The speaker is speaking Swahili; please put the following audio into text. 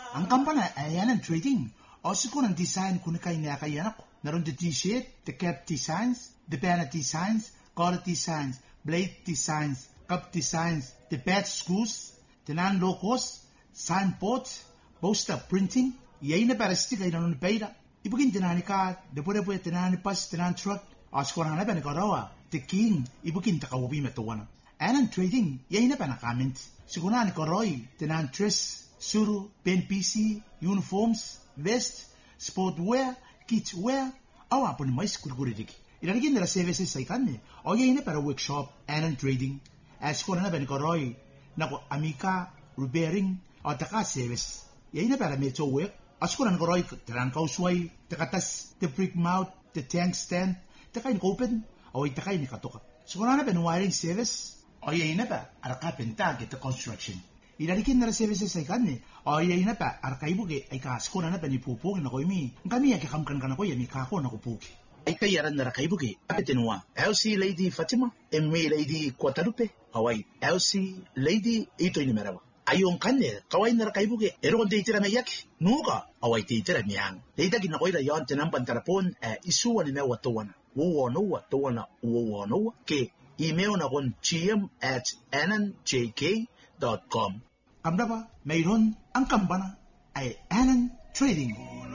Ang kampana ayan ang trading. O siguro ng design kung nakainakay ako. Naroon the t-shirt, the cap designs, the banner designs, collar designs, blade designs, cup designs, the badge screws, the non-logos, signboards, poster printing. Yayin na para stick ay nanon pera. Ibugin tinani ka, depo tinani pas, tinani truck. O siguro na ba nagarawa. The king, ibugin takawubi matuwana. Ayan ang trading, yayin na pa na comment. Siguro na nagarawa, tinani dress, suru, pen PC, uniforms, vest, sportwear, kidswear, awa po ni mais kulkuridiki. Ilalagyan nila services sa ikan eh. O yayin na para workshop, and trading. As ko na ba ni Koroy, nako amika, repairing, o taka service. Yayin na para medyo work. As ko na Koroy, tarang kausway, takatas, the brick mouth, the tank stand, taka ni open, o taka ni katoka. So ko na ba ni wiring service, o yayin na ba, araka pentag ito construction. Ilalagyan nila services sa ikan eh. O yayin na ba, arkaibuge, ay kasko na ba ni pupugin ako imi. Kami ay kakamkan ka na ko, yami kako na kupugi. Ay kayaran na rakaibuge, apetenwa, LC Lady Fatima, MA Lady Guadalupe, Hawaii, LC Lady ito inimerawa. Ayong kanil, kaway na rakaibuge, eron de itira mayaki, nuka, away de itira miyang. Leida ginakoy na yon, tinampan tarapon, isuwa ni mewa tuwana. Uwanowa, tuwana, uwanowa, ke, email na kon gm@nnjk.com. Kamda ba, mayroon ang kambana ay Annan Trading.